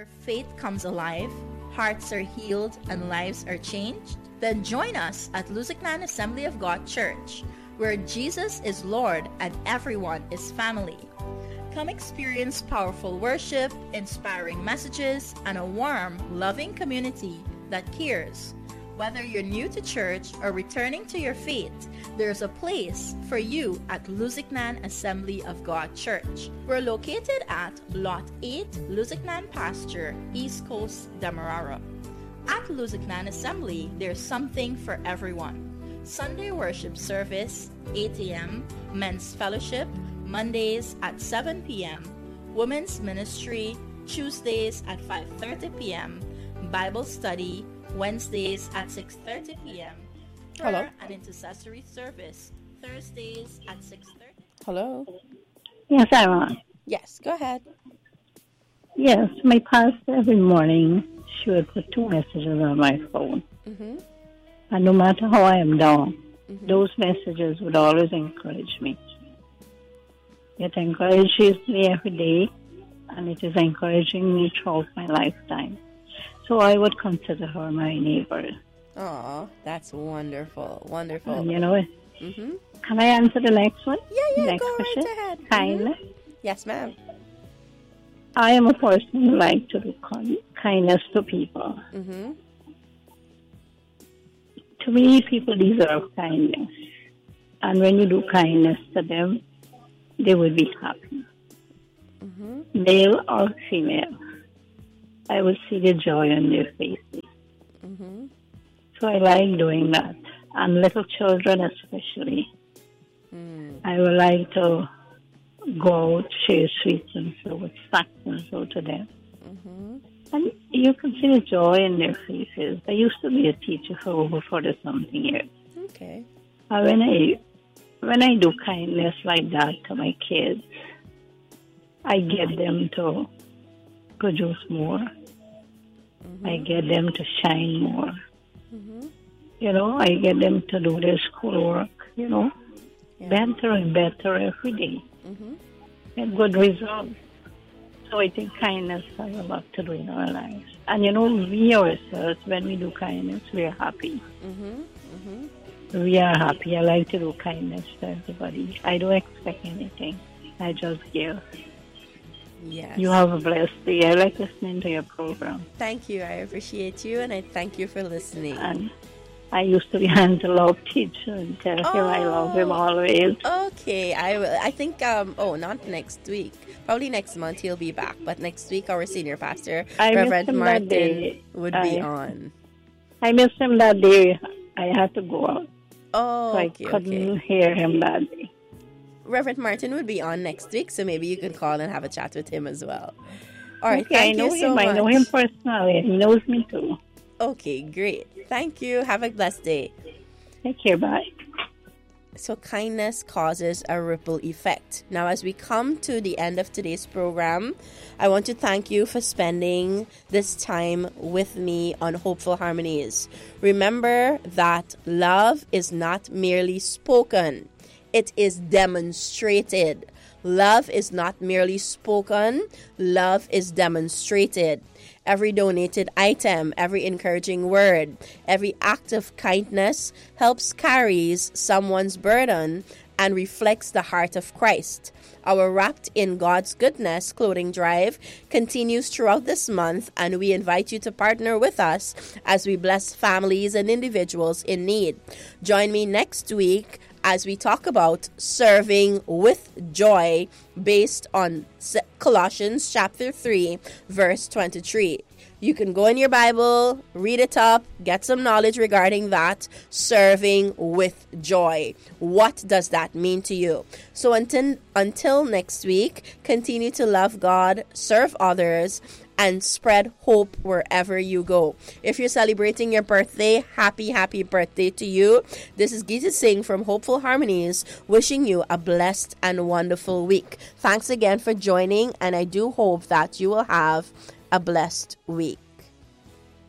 where faith comes alive, hearts are healed, and lives are changed? Then join us at Luzignan Assembly of God Church, where Jesus is Lord and everyone is family. Come experience powerful worship, inspiring messages, and a warm, loving community that cares. Whether you're new to church or returning to your faith, there's a place for you at Luzignan Assembly of God Church. We're located at Lot 8, Luzignan Pasture, East Coast, Demerara. At Luzignan Assembly, there's something for everyone. Sunday worship service, 8 a.m., men's fellowship, Mondays at 7 p.m., women's ministry, Tuesdays at 5:30 p.m., Bible study, Wednesdays at 6:30 p.m., prayer and intercessory service, Thursdays at 6:30. Hello? Yes, I'm on. Yes, go ahead. Yes, my pastor every morning, she would put 2 messages on my phone. Mm-hmm. And no matter how I am down, those messages would always encourage me. It encourages me every day, and it is encouraging me throughout my lifetime. So I would consider her my neighbor. Oh, that's wonderful. Wonderful. And can I answer the next one? Yeah, next go question? right ahead. Kindness. Yes, ma'am. I am a person who likes to do kindness to people. Mm-hmm. To me, people deserve kindness. And when you do kindness to them, they will be happy. Mm-hmm. Male or female. I will see the joy on their faces. Mm-hmm. So I like doing that. And little children especially. I would like to go out, share sweets and so with snacks and so to them. Mm-hmm. And you can see the joy in their faces. I used to be a teacher for over 40-something years. Okay. And when I do kindness like that to my kids, I get them to produce more. Mm-hmm. I get them to shine more. Mm-hmm. I get them to do their schoolwork, Yeah. better and better every day. Mm-hmm. And good results. So I think kindness has a lot to do in our lives. And we ourselves, when we do kindness, we are happy. Mm-hmm. Mm-hmm. We are happy. I like to do kindness to everybody. I don't expect anything. I just give. Yes. You have a blessed day. I like listening to your program. Thank you. I appreciate you, and I thank you for listening. And I used to be Aunt Love teacher and tell him I love him always. Okay, I will. I think, not next week. Probably next month he'll be back. But next week, our senior pastor, Reverend Martin, would be on. I missed him that day. I had to go out. Oh, so I couldn't hear him that day. Reverend Martin would be on next week, so maybe you can call and have a chat with him as well. All right, okay, thank you so much. I know him personally. He knows me too. Okay, great. Thank you. Have a blessed day. Take care. Bye. So kindness causes a ripple effect. Now, as we come to the end of today's program, I want to thank you for spending this time with me on Hopeful Harmonies. Remember that love is not merely spoken, it is demonstrated. Love is not merely spoken, love is demonstrated. Every donated item, every encouraging word, every act of kindness helps carries someone's burden and reflects the heart of Christ. Our Wrapped in God's Goodness clothing drive continues throughout this month, and we invite you to partner with us as we bless families and individuals in need. Join me next week as we talk about serving with joy based on Colossians chapter 3, verse 23. You can go in your Bible, read it up, get some knowledge regarding that, serving with joy. What does that mean to you? So until next week, continue to love God, serve others, and spread hope wherever you go. If you're celebrating your birthday, happy birthday to you. This is Geeta Singh from Hopeful Harmonies, wishing you a blessed and wonderful week. Thanks again for joining, and I do hope that you will have a blessed week.